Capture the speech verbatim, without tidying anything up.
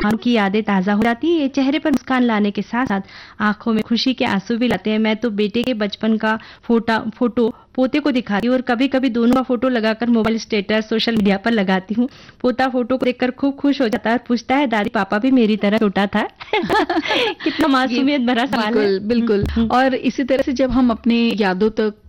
बचपन की यादें ताज़ा हो जाती है। ये चेहरे पर मुस्कान लाने के साथ-साथ आँखों में खुशी के आँसू भी लाते हैं। मैं तो बेटे के बचपन का फोटा फोटो पोते को दिखाती हूँ और कभी-कभी दोनों का फोटो लगाकर मोबाइल स्टेटस, सोशल मीडिया पर लगाती हूँ। पोता फोटो को देखकर खूब खुश हो जाता है और पूछता है, दादी पापा भी मेरी तरह छोटा था। कितना ये मासूमियत भरा सवाल है। बिल्कुल, हुँ, बिल्कुल। हुँ। और इसी तरह से जब हम अपनी यादों तक